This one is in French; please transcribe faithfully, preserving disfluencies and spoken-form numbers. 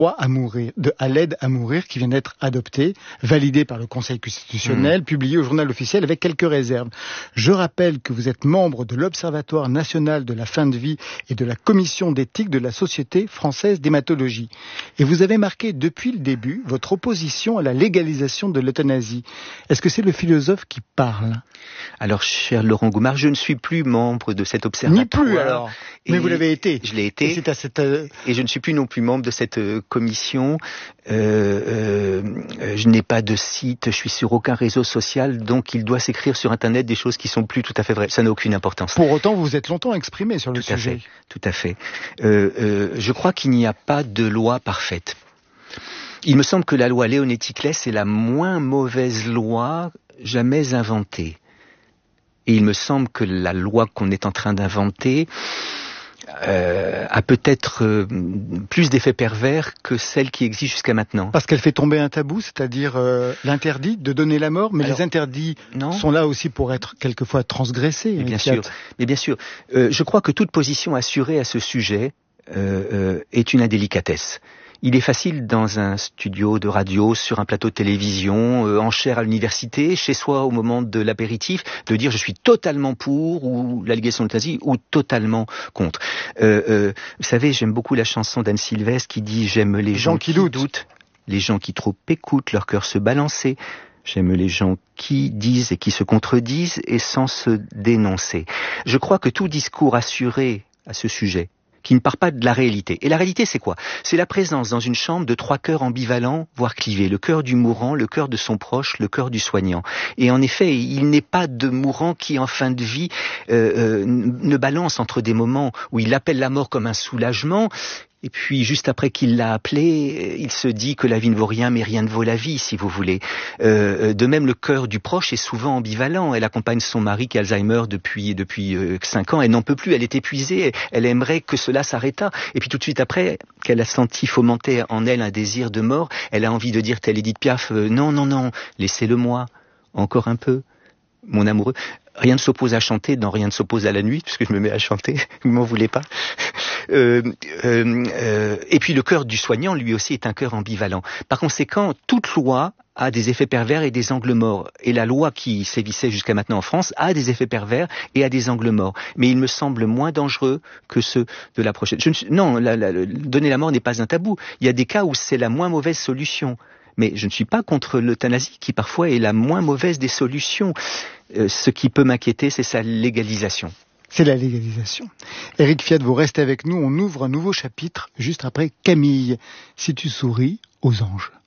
loi à mourir, de, à l'aide à mourir qui vient d'être adoptée, validée par le Conseil constitutionnel, mmh. publiée au journal officiel avec quelques réserves. Je rappelle que vous êtes membre de l'Observatoire national de la fin de vie et de la commission d'éthique de la Société française d'hématologie. Et vous avez marqué depuis le début votre opposition à la légalisation de l'euthanasie. Est-ce que c'est le philosophe qui parle ? Alors, cher Laurent Goumard, je ne suis plus membre de cet observatoire. Ni plus alors. Mais vous l'avez été. Je l'ai été. Et, c'est à cette, euh... et je ne suis plus non plus membre de cette euh, commission. Euh, euh, je n'ai pas de site, je suis sur aucun réseau social, donc il doit s'écrire sur Internet des choses qui sont plus tout à fait vraies. Ça n'a aucune importance. Pour autant, vous vous êtes longtemps exprimé sur le tout sujet. À fait, tout à fait. Euh, euh, je crois qu'il n'y a pas de loi parfaite. Il me semble que la loi Leonetti-Claes est la moins mauvaise loi jamais inventée. Et il me semble que la loi qu'on est en train d'inventer euh, a peut-être euh, plus d'effets pervers que celle qui existe jusqu'à maintenant. Parce qu'elle fait tomber un tabou, c'est-à-dire euh, l'interdit de donner la mort, mais Alors, les interdits non. sont là aussi pour être quelquefois transgressés. Mais bien sûr, mais bien sûr. Euh, je crois que toute position assurée à ce sujet euh, euh, est une indélicatesse. Il est facile dans un studio de radio, sur un plateau de télévision, euh, en chaire à l'université, chez soi au moment de l'apéritif, de dire je suis totalement pour ou la légalisation de l'euthanasie ou totalement contre. Euh, euh, vous savez, j'aime beaucoup la chanson d'Anne Sylvestre qui dit j'aime les gens, gens qui, qui doutent. doutent, les gens qui trop écoutent, leur cœur se balancer. J'aime les gens qui disent et qui se contredisent et sans se dénoncer. Je crois que tout discours assuré à ce sujet, qui ne part pas de la réalité. Et la réalité, c'est quoi ? C'est la présence dans une chambre de trois cœurs ambivalents, voire clivés. Le cœur du mourant, le cœur de son proche, le cœur du soignant. Et en effet, il n'est pas de mourant qui, en fin de vie, euh, euh, ne balance entre des moments où il appelle la mort comme un soulagement, et puis, juste après qu'il l'a appelé, il se dit que la vie ne vaut rien, mais rien ne vaut la vie, si vous voulez. Euh, de même, le cœur du proche est souvent ambivalent. Elle accompagne son mari qui a Alzheimer depuis depuis euh, cinq ans. Elle n'en peut plus, elle est épuisée. Elle aimerait que cela s'arrêtât. Et puis tout de suite après, qu'elle a senti fomenter en elle un désir de mort, elle a envie de dire, telle Édith Piaf, euh, non, non, non, laissez-le moi, encore un peu, mon amoureux. Rien ne s'oppose à chanter, dans rien ne s'oppose à la nuit, puisque je me mets à chanter, vous m'en voulez pas. Euh, euh, euh, et puis le cœur du soignant, lui aussi, est un cœur ambivalent. Par conséquent, toute loi a des effets pervers et des angles morts. Et la loi qui sévissait jusqu'à maintenant en France a des effets pervers et a des angles morts. Mais il me semble moins dangereux que ceux de la prochaine. Je ne suis, non, la, la, la, donner la mort n'est pas un tabou. Il y a des cas où c'est la moins mauvaise solution. Mais je ne suis pas contre l'euthanasie, qui parfois est la moins mauvaise des solutions. Euh, ce qui peut m'inquiéter, c'est sa légalisation. C'est la légalisation. Éric Fiat, vous restez avec nous. On ouvre un nouveau chapitre juste après Camille. Si tu souris aux anges.